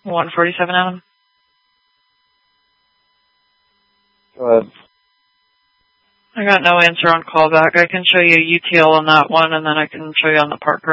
147 Adam. Go ahead. I got no answer on callback. I can show you UTL on that one, and then I can show you on the Parker